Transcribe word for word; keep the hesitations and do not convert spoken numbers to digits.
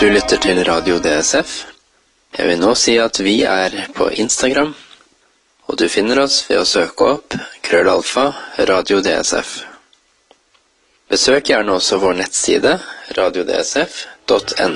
Du lytter til Radio D S F. Jeg vil nå si at vi er på Instagram, og du finner oss ved å søke opp krøllalfa Radio D S F. Besøk gjerne også vår nettside radio d s f punktum n.